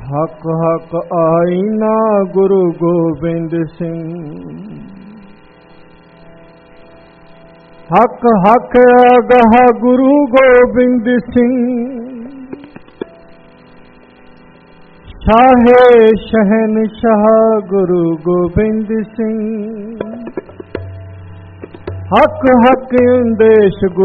Haq Haq Aina Guru Gobind Singh. Haq Haq ਅਗਾਹ Guru Gobind Singh. ਸ਼ਾਹੇ ਸ਼ਹਿਨਸ਼ਾਹ Guru Gobind Singh. Haq Haq Andesh